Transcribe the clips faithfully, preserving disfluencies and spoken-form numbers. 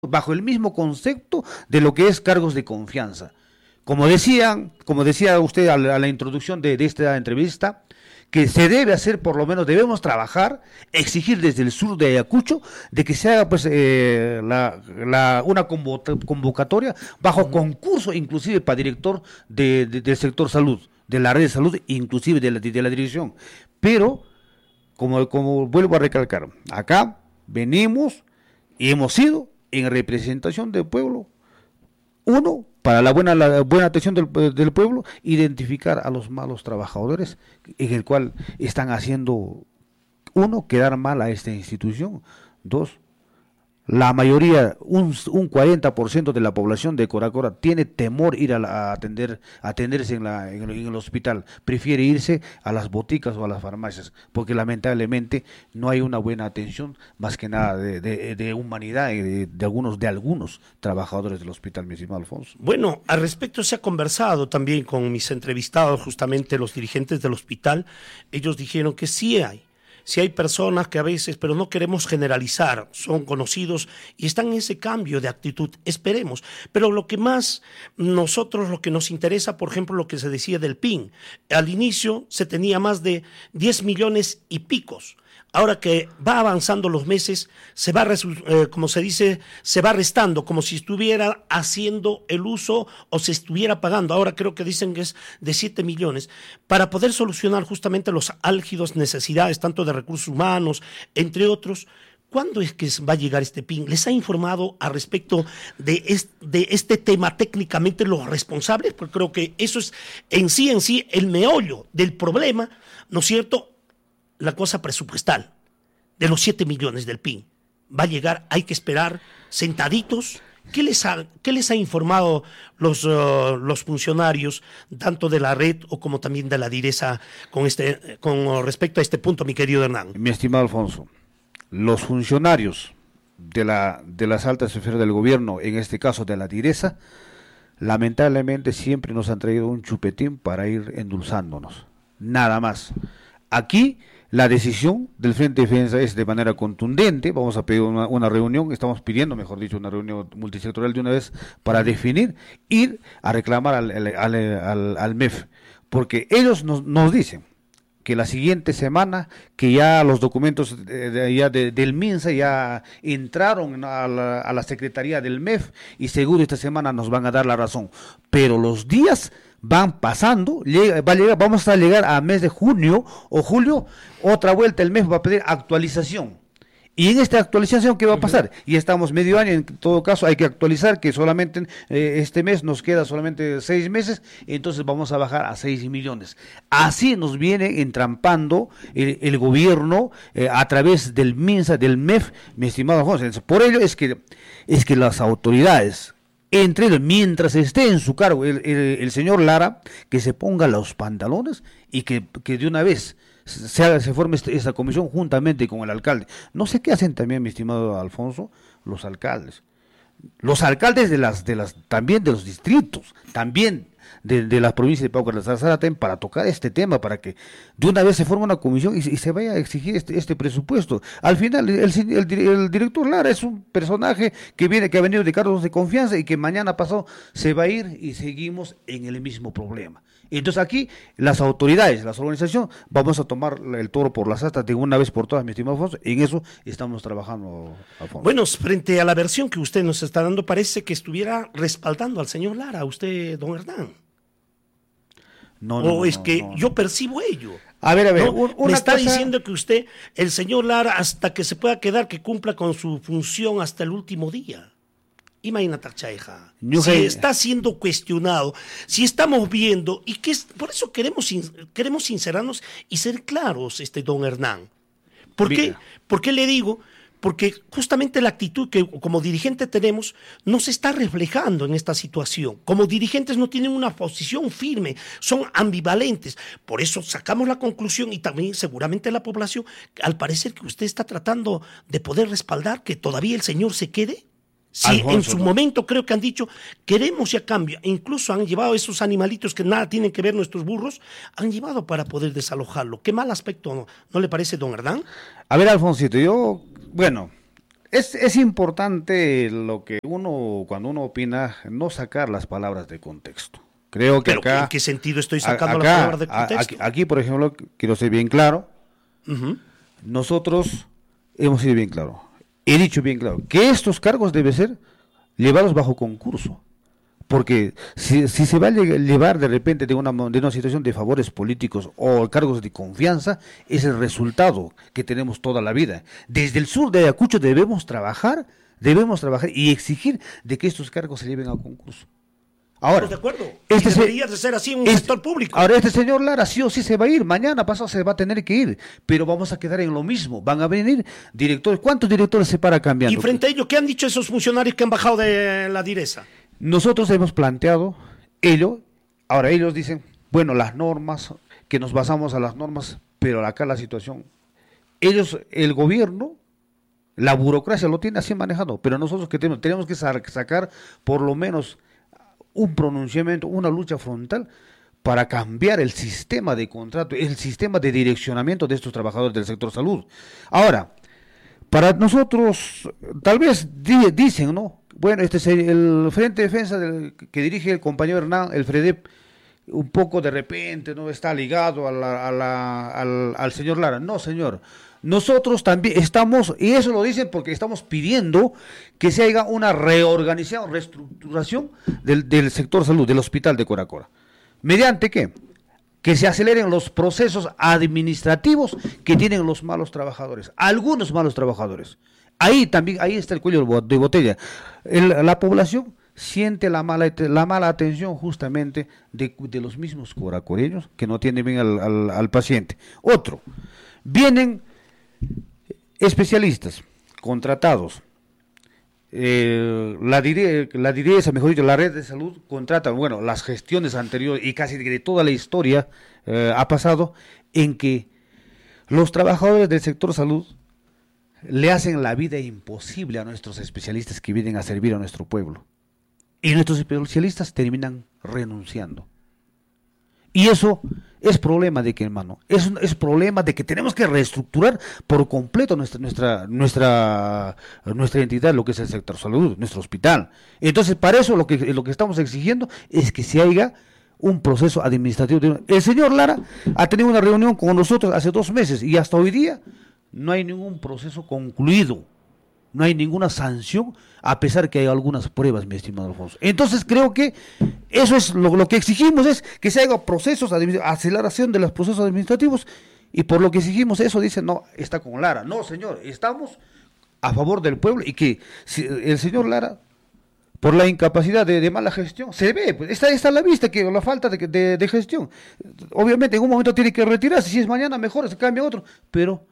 bajo el mismo concepto de lo que es cargos de confianza. Como decían, como decía usted a la, a la introducción de, de esta entrevista, que se debe hacer, por lo menos debemos trabajar, exigir desde el sur de Ayacucho de que se haga pues eh, la, la, una convocatoria bajo uh-huh. concurso, inclusive para director de, de, del sector salud, de la red de salud, inclusive de la, de la dirección. Pero, como, como vuelvo a recalcar, acá venimos y hemos sido en representación del pueblo. Uno, para la buena la buena atención del, del pueblo, identificar a los malos trabajadores en el cual están haciendo, uno, quedar mal a esta institución. Dos, la mayoría, un, un cuarenta por ciento de la población de Coracora tiene temor ir a, la, a atender a atenderse en, la, en, el, en el hospital, prefiere irse a las boticas o a las farmacias, porque lamentablemente no hay una buena atención, más que nada de, de, de humanidad de, de algunos de algunos trabajadores del hospital, mi estimado Alfonso. Bueno, al respecto se ha conversado también con mis entrevistados, justamente los dirigentes del hospital. Ellos dijeron que sí hay Si hay personas que a veces, pero no queremos generalizar, son conocidos y están en ese cambio de actitud, esperemos. Pero lo que más nosotros, lo que nos interesa, por ejemplo, lo que se decía del P I N, al inicio se tenía más de diez millones y picos. Ahora que va avanzando los meses, se va, eh, como se dice, se va restando, como si estuviera haciendo el uso o se estuviera pagando. Ahora creo que dicen que es de siete millones, para poder solucionar justamente los álgidos necesidades, tanto de recursos humanos, entre otros. ¿Cuándo es que va a llegar este P I N? ¿Les ha informado al respecto de este, de este tema técnicamente los responsables? Porque creo que eso es en sí, en sí, el meollo del problema, ¿no es cierto?, la cosa presupuestal de los siete millones del P I N. Va a llegar, hay que esperar, sentaditos. ¿Qué les ha, qué les ha informado los, uh, los funcionarios, tanto de la red o como también de la DIRESA, con, este, con respecto a este punto, mi querido Hernán? Mi estimado Alfonso, los funcionarios de, la, de las altas esferas del gobierno, en este caso de la DIRESA, lamentablemente siempre nos han traído un chupetín para ir endulzándonos. Nada más. Aquí la decisión del Frente de Defensa es de manera contundente. Vamos a pedir una, una reunión, estamos pidiendo, mejor dicho, una reunión multisectorial de una vez para definir, ir a reclamar al, al, al, al M E F, porque ellos nos, nos dicen que la siguiente semana, que ya los documentos de, de, ya de, del MINSA ya entraron a la, a la Secretaría del M E F y seguro esta semana nos van a dar la razón, pero los días van pasando, llega, va a llegar, vamos a llegar a mes de junio o julio, otra vuelta el M E F va a pedir actualización. Y en esta actualización, ¿qué va a pasar? Y estamos medio año, en todo caso hay que actualizar, que solamente eh, este mes nos queda solamente seis meses, entonces vamos a bajar a seis millones. Así nos viene entrampando el, el gobierno eh, a través del MINSA, del M E F, mi estimado José. Por ello es que, es que las autoridades, entre ellos, mientras esté en su cargo el, el, el señor Lara, que se ponga los pantalones y que, que de una vez se, haga, se forme este, esta comisión juntamente con el alcalde. No sé qué hacen también, mi estimado Alfonso, los alcaldes. Los alcaldes de las, de las, también de los distritos, también de, de las provincias de Pauca de Zarzalate, para tocar este tema, para que de una vez se forme una comisión y, y se vaya a exigir este, este presupuesto. Al final, el, el, el director Lara es un personaje que viene, que ha venido de cargos de confianza y que mañana pasado se va a ir y seguimos en el mismo problema. Entonces aquí las autoridades, las organizaciones, vamos a tomar el toro por las astas de una vez por todas, mi estimado Alfonso. En eso estamos trabajando, Alfonso. Bueno, frente a la versión que usted nos está dando, parece que estuviera respaldando al señor Lara, usted, don Hernán. No, no, o es no, que no, no. yo percibo ello. A ver, a ver, ¿no? un, una Me está cosa... diciendo que usted, el señor Lara, hasta que se pueda quedar, que cumpla con su función hasta el último día. Imagínate, Chaeja, si está siendo cuestionado, si estamos viendo, y que es, por eso queremos, queremos sincerarnos y ser claros, este don Hernán. ¿Por qué? ¿Por qué le digo? Porque justamente la actitud que como dirigente tenemos no se está reflejando en esta situación. Como dirigentes no tienen una posición firme, son ambivalentes. Por eso sacamos la conclusión, y también seguramente la población, al parecer que usted está tratando de poder respaldar que todavía el señor se quede. Sí, Alfonso, en su no. momento creo que han dicho, queremos ya cambio, e incluso han llevado esos animalitos que nada tienen que ver nuestros burros, han llevado para poder desalojarlo. Qué mal aspecto, ¿no, ¿No le parece, don Hernán? A ver, Alfonsito, yo, bueno, es, es importante lo que uno, cuando uno opina, no sacar las palabras de contexto. Creo que ¿Pero acá... en qué sentido estoy sacando acá, las palabras de a- contexto? Aquí, aquí, por ejemplo, quiero ser bien claro, Ujú. nosotros hemos sido bien claro, he dicho bien claro, que estos cargos deben ser llevados bajo concurso. Porque si, si se va a lle- llevar de repente de una, mo- de una situación de favores políticos o cargos de confianza, es el resultado que tenemos toda la vida. Desde el sur de Ayacucho debemos trabajar, debemos trabajar y exigir de que estos cargos se lleven a concurso. Ahora, Estamos de acuerdo. este Y se- debería de ser así en un este- sector público. Ahora este señor Lara sí o sí se va a ir, mañana pasado se va a tener que ir, pero vamos a quedar en lo mismo. Van a venir directores, ¿cuántos directores se para cambiando? Y frente a ello, ¿qué han dicho esos funcionarios que han bajado de la direza? Nosotros hemos planteado ello, ahora ellos dicen, bueno, las normas, que nos basamos a las normas, pero acá la situación, ellos, el gobierno, la burocracia lo tiene así manejado, pero nosotros que tenemos, tenemos que sa- sacar por lo menos un pronunciamiento, una lucha frontal para cambiar el sistema de contrato, el sistema de direccionamiento de estos trabajadores del sector salud. Ahora, para nosotros, tal vez di- dicen, ¿no? Bueno, este es el, el Frente de Defensa del- que dirige el compañero Hernán, el FREDEP, un poco de repente, ¿no? Está ligado a la- a la- al, al señor Lara. No, señor. Nosotros también estamos, y eso lo dicen porque estamos pidiendo que se haga una reorganización, reestructuración del, del sector salud, del hospital de Coracora. ¿Mediante qué? Que se aceleren los procesos administrativos que tienen los malos trabajadores, algunos malos trabajadores. Ahí también, ahí está el cuello de bo- de botella. El- la población siente la mala, la mala atención justamente de, de los mismos coracoreños que no atienden bien al, al- al paciente. Otro, vienen especialistas contratados. Eh, la, dire, la direza, mejor dicho, la red de salud contrata, bueno, las gestiones anteriores y casi de toda la historia eh, ha pasado en que los trabajadores del sector salud le hacen la vida imposible a nuestros especialistas que vienen a servir a nuestro pueblo. Y nuestros especialistas terminan renunciando. Y eso es problema de que, hermano, es, es problema de que tenemos que reestructurar por completo nuestra, nuestra, nuestra, nuestra entidad, lo que es el sector salud, nuestro hospital. Entonces, para eso lo que, lo que estamos exigiendo es que se haga un proceso administrativo. De, el señor Lara ha tenido una reunión con nosotros hace dos meses y hasta hoy día no hay ningún proceso concluido. No hay ninguna sanción, a pesar que hay algunas pruebas, mi estimado Alfonso. Entonces creo que eso es lo, lo que exigimos, es que se haga procesos, aceleración de los procesos administrativos, y por lo que exigimos eso, dice, no, está con Lara. No, señor, estamos a favor del pueblo, y que si el señor Lara, por la incapacidad de, de mala gestión, se ve, pues, está, está a la vista que la falta de, de, de gestión. Obviamente en un momento tiene que retirarse, si es mañana mejor, se cambia otro, pero,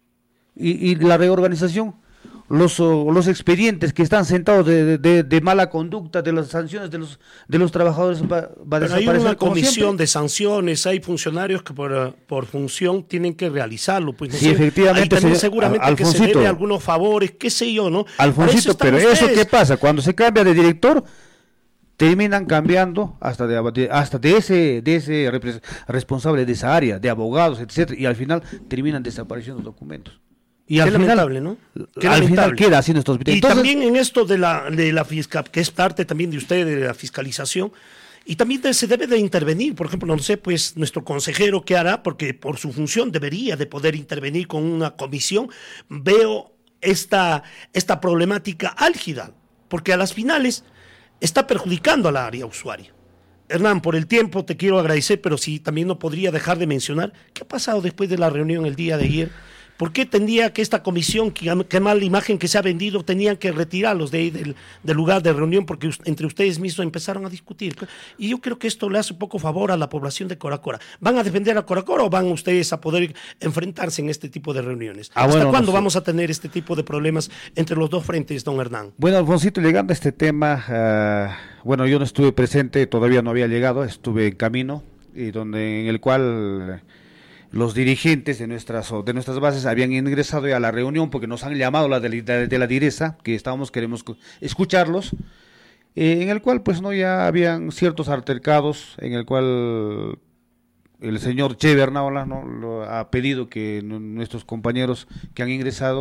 y, y la reorganización... Los, uh, los expedientes que están sentados de, de, de mala conducta, de las sanciones de los de los trabajadores va, va a Pero hay desaparecer una como comisión siempre. de sanciones, hay funcionarios que por, uh, por función tienen que realizarlo. Pues, no Sí, sé, efectivamente, hay también señor- seguramente Al- que se Alfonsito. debe algunos favores, qué sé yo, ¿no? Para eso Alfonsito, están pero eso ustedes. qué pasa, cuando se cambia de director, terminan cambiando hasta de, de- hasta de ese de ese repres- responsable de esa área, de abogados, etcétera, y al final terminan desapareciendo documentos. Y Qué al final, lamentable, ¿no? Qué al final lamentable. queda así nuestro hospital. Y Entonces, también en esto de la, de la fiscal, que es parte también de usted, de la fiscalización, y también de- se debe de intervenir, por ejemplo, no sé, pues nuestro consejero qué hará, porque por su función debería de poder intervenir con una comisión. Veo esta, esta problemática álgida, porque a las finales está perjudicando a la área usuaria. Hernán, por el tiempo te quiero agradecer, pero sí también no podría dejar de mencionar qué ha pasado después de la reunión el día de ayer. ¿Por qué tendría que esta comisión, que, que mala imagen que se ha vendido, tenían que retirarlos de ahí del, del lugar de reunión porque us- entre ustedes mismos empezaron a discutir? Y yo creo que esto le hace poco favor a la población de Coracora. ¿Van a defender a Coracora o van ustedes a poder enfrentarse en este tipo de reuniones? Ah, ¿Hasta bueno, cuándo no sé. vamos a tener este tipo de problemas entre los dos frentes, don Hernán? bueno, Alfonsito, llegando a este tema, ah, bueno, yo no estuve presente, todavía no había llegado, estuve en camino, y donde en el cual los dirigentes de nuestras de nuestras bases habían ingresado ya a la reunión porque nos han llamado la de, de, de la direza, que estábamos, queremos escucharlos, eh, en el cual pues no ya habían ciertos altercados, en el cual el señor Che Bernaola, ¿no? Lo ha pedido que nuestros compañeros que han ingresado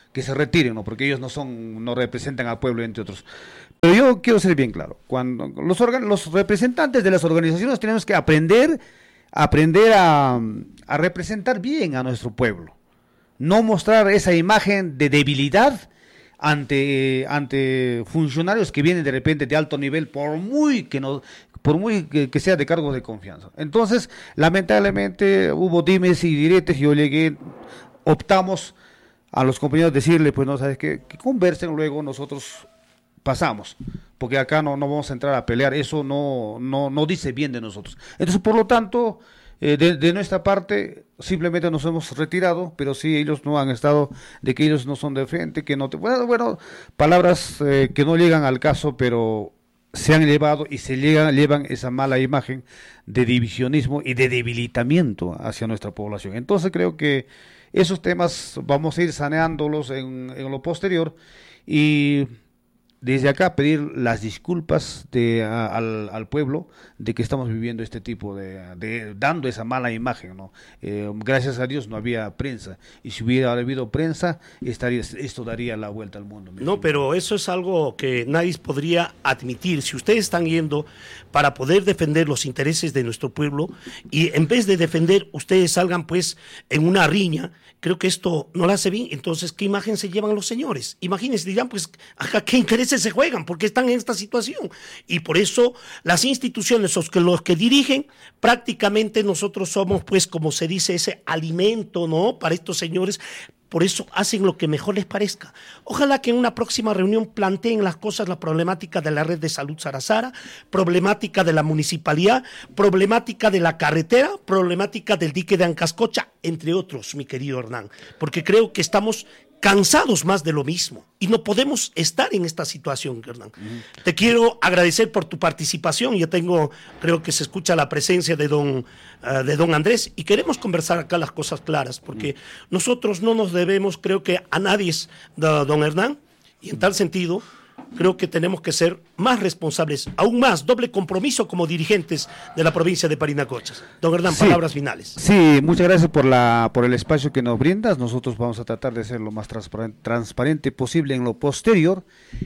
que se retiren, ¿no? Porque ellos no son, no representan al pueblo, entre otros. Pero yo quiero ser bien claro, cuando los, organ, los representantes de las organizaciones tenemos que aprender, aprender a, a representar bien a nuestro pueblo, no mostrar esa imagen de debilidad ante, ante funcionarios que vienen de repente de alto nivel, por muy que no, por muy que, que sea de cargos de confianza. Entonces, lamentablemente hubo dimes y diretes, yo llegué, optamos a los compañeros decirle, pues no sabes qué, que conversen, luego nosotros pasamos, porque acá no, no vamos a entrar a pelear, eso no, no, no dice bien de nosotros. Entonces, por lo tanto, eh, de, de nuestra parte, simplemente nos hemos retirado, pero sí, ellos no han estado, de que ellos no son de frente, que no te, bueno, bueno palabras eh, que no llegan al caso, pero se han llevado y se llegan, llevan esa mala imagen de divisionismo y de debilitamiento hacia nuestra población. Entonces creo que esos temas vamos a ir saneándolos en, en lo posterior, y desde acá pedir las disculpas de, a, al, al pueblo de que estamos viviendo este tipo de, de dando esa mala imagen, ¿no? Eh, gracias a Dios no había prensa, y si hubiera habido prensa estaría, esto daría la vuelta al mundo. No, pero eso es algo que nadie podría admitir. Si ustedes están yendo para poder defender los intereses de nuestro pueblo, y en vez de defender, ustedes salgan pues en una riña, creo que esto no lo hace bien. Entonces, ¿qué imagen se llevan los señores? Imagínense, dirán, pues, ¿a qué intereses se juegan? Porque están en esta situación. Y por eso las instituciones, los que, los que dirigen, prácticamente nosotros somos, pues, como se dice, ese alimento, ¿no?, para estos señores. Por eso hacen lo que mejor les parezca. Ojalá que en una próxima reunión planteen las cosas, la problemática de la red de salud Sarasara, problemática de la municipalidad, problemática de la carretera, problemática del dique de Ancascocha, entre otros, mi querido Hernán. Porque creo que estamos cansados más de lo mismo y no podemos estar en esta situación, Hernán. Uh-huh. Te quiero agradecer por tu participación. Ya tengo, creo que se escucha la presencia de don, uh, de don Andrés, y queremos conversar acá las cosas claras, porque uh-huh. nosotros no nos debemos, creo que a nadie, de, don Hernán, y en tal sentido creo que tenemos que ser más responsables, aún más, doble compromiso como dirigentes de la provincia de Parinacochas. Don Hernán, sí, palabras finales. Sí, muchas gracias por la por el espacio que nos brindas. Nosotros vamos a tratar de ser lo más transparente, transparente posible en lo posterior,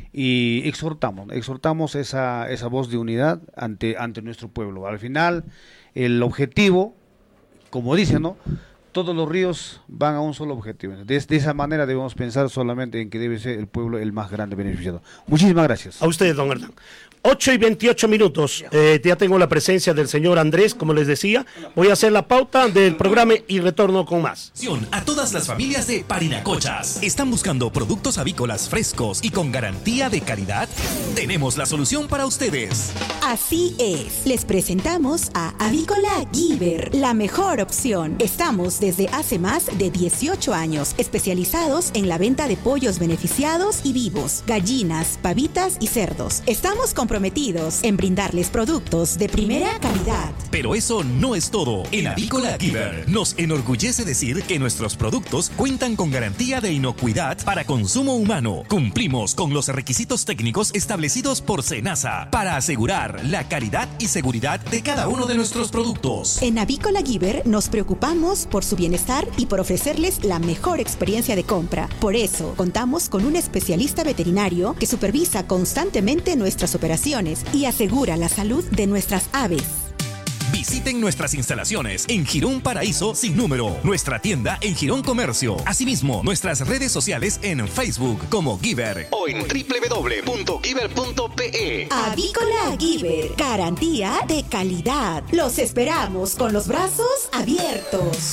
y exhortamos, exhortamos esa, esa voz de unidad ante, ante nuestro pueblo. Al final, el objetivo, como dicen, ¿no?, todos los ríos van a un solo objetivo. De, de esa manera debemos pensar solamente en que debe ser el pueblo el más grande beneficiado. Muchísimas gracias. A ustedes, don Hernán. ocho y veintiocho minutos. Eh, ya tengo la presencia del señor Andrés, como les decía. Voy a hacer la pauta del programa y retorno con más. A todas las familias de Parinacochas. ¿Están buscando productos avícolas frescos y con garantía de calidad? Tenemos la solución para ustedes. Así es. Les presentamos a Avícola Giver, la mejor opción. Estamos desde hace más de dieciocho años especializados en la venta de pollos beneficiados y vivos, gallinas, pavitas y cerdos. Estamos comprometidos en brindarles productos de primera calidad. Pero eso no es todo. En Avícola Giver nos enorgullece decir que nuestros productos cuentan con garantía de inocuidad para consumo humano. Cumplimos con los requisitos técnicos establecidos por SENASA para asegurar la calidad y seguridad de cada uno de nuestros productos. En Avícola Giver nos preocupamos por su bienestar y por ofrecerles la mejor experiencia de compra. Por eso, contamos con un especialista veterinario que supervisa constantemente nuestras operaciones y asegura la salud de nuestras aves. Visiten nuestras instalaciones en Girón Paraíso sin número, nuestra tienda en Girón Comercio, asimismo nuestras redes sociales en Facebook como Giver o en doble u doble u doble u punto giver punto pe e. Avícola Giver, garantía de calidad. Los esperamos con los brazos abiertos.